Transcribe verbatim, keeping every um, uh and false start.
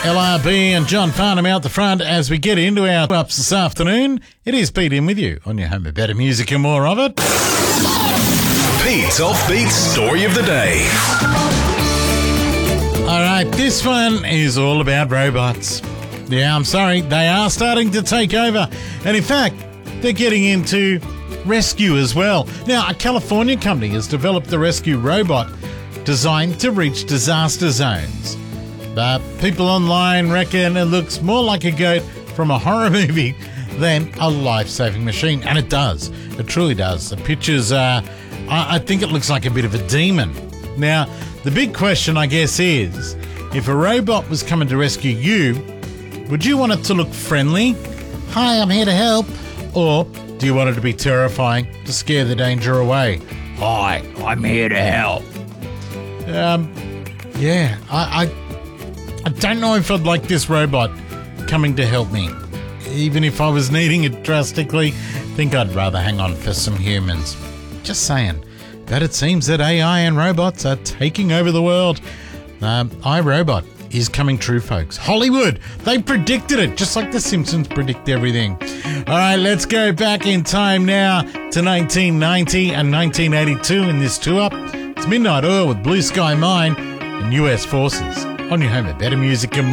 L R B and John Farnham out the front as we get into our ups this afternoon. It is Pete in with you on your home of better music and more of it. Pete's Offbeat Story of the Day. All right, this one is all about robots. Yeah, I'm sorry, they are starting to take over. And in fact, they're getting into rescue as well. Now, a California company has developed the rescue robot designed to reach disaster zones. But people online reckon it looks more like a goat from a horror movie than a life-saving machine. And it does. It truly does. The pictures are, I, I think it looks like a bit of a demon. Now, the big question, I guess, is if a robot was coming to rescue you, would you want it to look friendly? Hi, I'm here to help. Or do you want it to be terrifying to scare the danger away? Hi, I'm here to help. Um, yeah, I... I I don't know if I'd like this robot coming to help me. Even if I was needing it drastically, I think I'd rather hang on for some humans. Just saying. But it seems that A I and robots are taking over the world. Um, iRobot is coming true, folks. Hollywood, they predicted it, just like The Simpsons predict everything. All right, let's go back in time now to nineteen ninety and nineteen eighty-two in this two-up. It's Midnight Oil with Blue Sky Mine and U S Forces. On your home of better music and more.